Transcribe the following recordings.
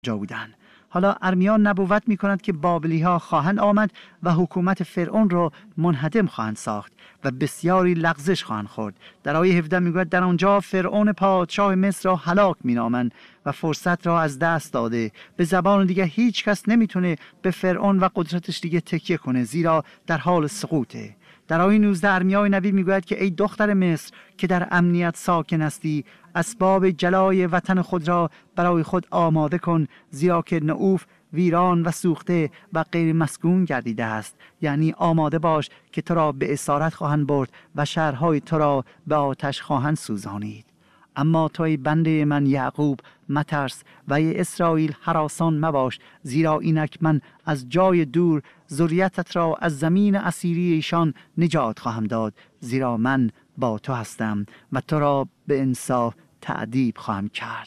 جا بودند. حالا ارمیا نبوت می کند که بابلی ها خواهند آمد و حکومت فرعون را منهدم خواهند ساخت و بسیاری لغزش خواهند خورد. در آیه 17 می گوید در آنجا فرعون پادشاه مصر را هلاک می نامند و فرصت را از دست داده. به زبان دیگه هیچ کس نمیتونه به فرعون و قدرتش دیگه تکیه کنه، زیرا در حال سقوطه. در آیه 19 ارمیا نبی میگوید که ای دختر مصر که در امنیت ساکن هستی، اسباب جلای وطن خود را برای خود آماده کن، زیرا که نعوف ویران و سوخته و غیر مسکون گردیده است. یعنی آماده باش که تو را به اسارت خواهند برد و شهرهای تو را به آتش خواهند سوزانید. اما توی بنده من یعقوب مترس و ای اسرائیل هراسان مباش، زیرا اینک من از جای دور ذریتت را از زمین اسیری ایشان نجات خواهم داد، زیرا من با تو هستم و تو را به انصاف تأدیب خواهم کرد.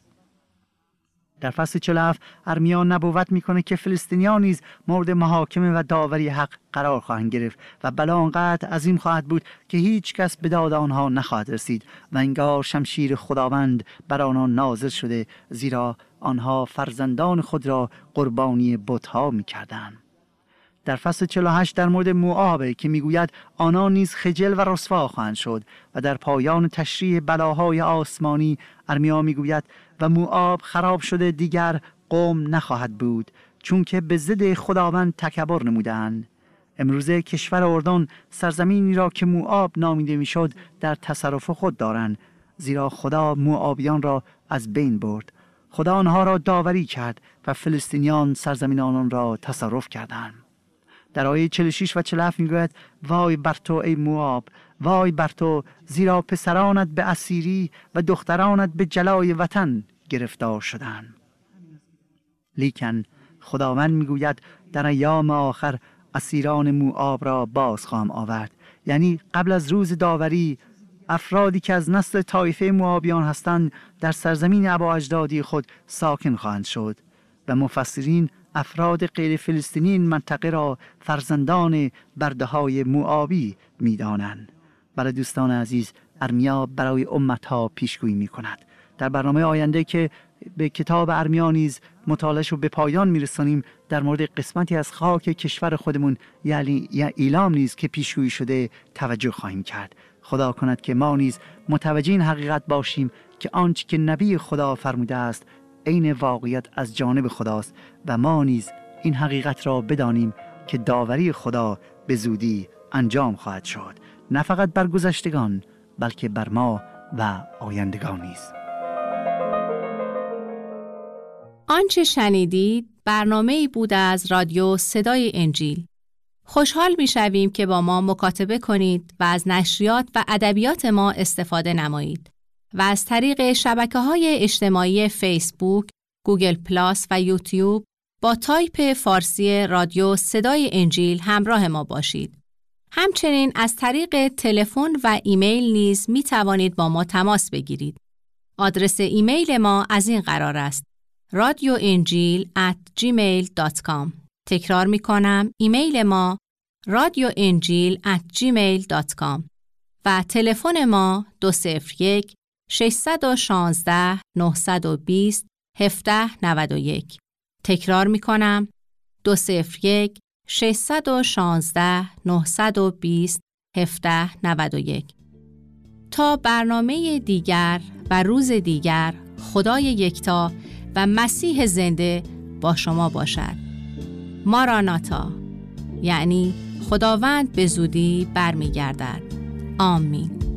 در فصل 47 ارمیا نبوت میکنه که فلسطینیان نیز مورد محاکمه و داوری حق قرار خواهند گرفت و بلا آنقدر عظیم خواهد بود که هیچ کس به داد آنها نخواهد رسید و انگار شمشیر خداوند بر آنها نازل شده، زیرا آنها فرزندان خود را قربانی بت‌ها میکردند. در فصل 48 در مورد موآب که میگوید آنها نیز خجل و رسوا خواهند شد و در پایان تشریح بلاهای آسمانی ارمیا میگوید و موآب خراب شده دیگر قوم نخواهد بود، چون که به ضد خداوند تکبر نمودند. امروزه کشور اردن سرزمینی را که موآب نامیده میشد در تصرف خود دارند، زیرا خدا موآبیان را از بین برد. خدا آنها را داوری کرد و فلسطینیان سرزمین آنان را تصرف کردند. در آیه 46 و 47 میگوید وای بر تو ای موآب، وای بر تو، زیرا پسرانت به اسیری و دخترانت به جلای وطن گرفتار شدند. لیکن خداوند میگوید در ایام آخر اسیران موآب را باز خواهم آورد. یعنی قبل از روز داوری افرادی که از نسل طایفه موآبیان هستند در سرزمین ابااجدادی خود ساکن خواهند شد و مفسرین افراد غیر فلسطینی این منطقه را فرزندان برده‌های موآبی می‌دانند. برای دوستان عزیز، ارمیا برای امت‌ها پیشگویی می‌کند. در برنامه آینده که به کتاب ارمیا نیز مطالعه‌اش رو به پایان می‌رسانیم، در مورد قسمتی از خاک کشور خودمون یعنی ایلام نیز که پیشگویی شده توجه خواهیم کرد. خدا کند که ما نیز متوجه این حقیقت باشیم که آنچه که نبی خدا فرموده است عین واقعیت از جانب خداست و ما نیز این حقیقت را بدانیم که داوری خدا به زودی انجام خواهد شد، نه فقط بر گذشتگان بلکه بر ما و آیندگان نیز. آنچه شنیدید برنامه‌ای بود از رادیو صدای انجیل. خوشحال می‌شویم که با ما مکاتبه کنید و از نشریات و ادبیات ما استفاده نمایید و از طریق شبکه‌های اجتماعی فیسبوک، گوگل پلاس و یوتیوب با تایپ فارسی رادیو صدای انجیل همراه ما باشید. همچنین از طریق تلفن و ایمیل نیز می توانید با ما تماس بگیرید. آدرس ایمیل ما از این قرار است: radioenjil@gmail.com. تکرار می کنم، ایمیل ما radioenjil@gmail.com و تلفن ما 201 616 920 1791. تکرار می کنم، 201 616 920 1791. تا برنامه دیگر و روز دیگر، خدای یکتا و مسیح زنده با شما باشد. ماراناتا، یعنی خداوند به زودی برمیگردد. آمین.